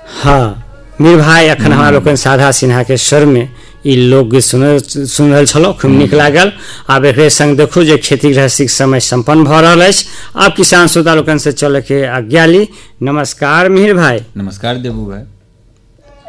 हाँ मीर भाई अखन हमारा लोकन साधा सिन्हा के स्वर में ई लोकगीत सुन रहल छलहुँ, खूब नीक लागल। आब एक संग देखू जे खेती गृहस्थी समय संपन्न भऽ रहल अछि। आब किसान श्रोता लोकन से चले के आज्ञा ली। नमस्कार मीर भाई। नमस्कार देबू भाई।